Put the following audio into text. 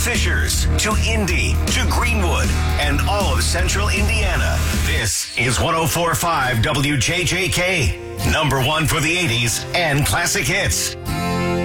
Fishers to Indy to Greenwood and all of central Indiana. This is 104.5 WJJK. Number one for the 80s and classic hits.